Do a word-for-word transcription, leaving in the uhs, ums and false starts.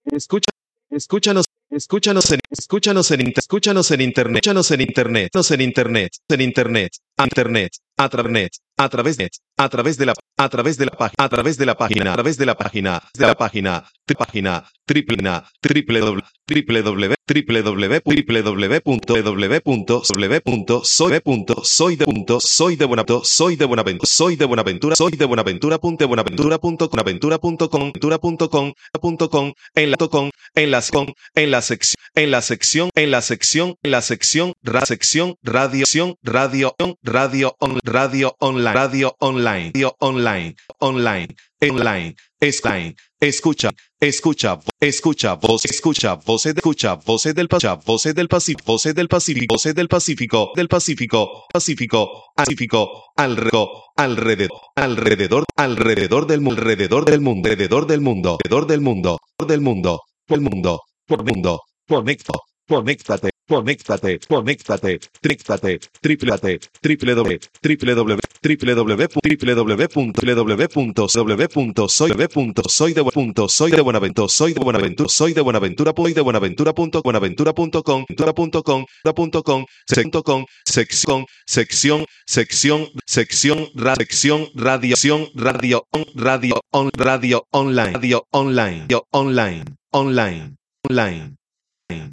Escucha, escúchanos, escúchanos en, escúchanos en, inter- escúchanos en internet, escúchanos en internet, escúchanos en internet, en internet, a internet, a través, a través de, a través de la, a través de la página, a través de la página, a través de la página, de la página, tri- página, triple, na, triple w, triple w, triple w, triple w punto w punto w punto soy punto soy de punto soy de Buenaventura, soy de Buenaventura, soy de Buenaventura, soy de Buenaventura punto Buenaventura punto Buenaventura punto com, Buenaventura punto com, punto com, en la con, en la con, en la sección, en la sección, en la sección, en la sección, ra sección, radio, radio, on, radio, on, radio online, radio online, radio online, online, online, online, escucha, escucha, escucha, voz, escucha, voces, escucha, voces del Pacífico, voces del Pacífico, voces del Pacífico, voces del Pacífico, del Pacífico, Pacífico, Pacífico, alrededor, alrededor, alrededor, alrededor del mundo, alrededor del mundo, alrededor del mundo, alrededor del mundo, del mundo, por mundo, por mundo, conecto, conéctate, conéctate, conéctate, tríctate, triplate, triple w, triple w, triple w, triple w punto w punto w punto soy w punto soy de punto soy de Buenaventura, soy de Buenaventura, soy de Buenaventura, soy de Buenaventura punto Buenaventura punto com, punto com, punto com, com, sección, sección, sección, sección, ra, sección, radiación, radio, on, radio, on, radio, online, radio, online, online, online, online.